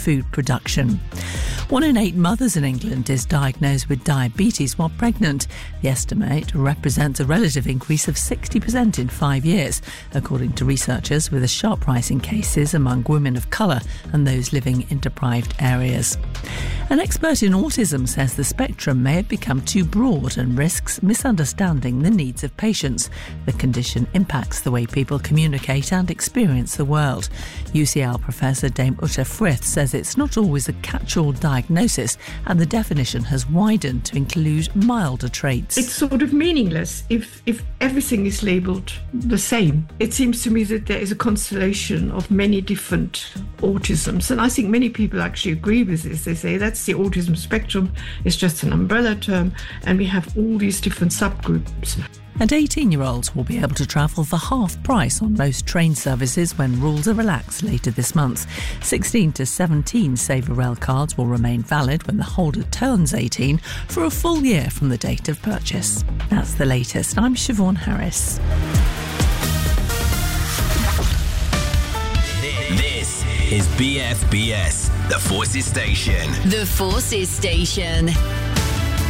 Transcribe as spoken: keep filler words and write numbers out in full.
food production. One in eight mothers in England is diagnosed with diabetes while pregnant. The estimate represents a relative increase of sixty percent in five years, according to researchers, with a sharp rise in cases among women of colour and those living in deprived areas. An expert in autism says the spectrum may have become too broad and risks misunderstanding the needs of patients. The condition impacts the way people communicate and experience the world. U C L professor Dame Uta Frith says it's not always a catch-all diagnosis, and the definition has widened to include milder traits. It's sort of meaningless if, if everything is labelled the same. It seems to me that there is a constellation of many different autisms, and I think many people actually agree with this. They say that's the autism spectrum, it's just an umbrella term, and we have all these different subgroups. And eighteen-year-olds will be able to travel for half price on most train services when rules are relaxed later this month. sixteen to seventeen Saver Rail cards will remain valid when the holder turns eighteen for a full year from the date of purchase. That's the latest. I'm Siobhan Harris. This is B F B S, the Forces Station. The Forces Station.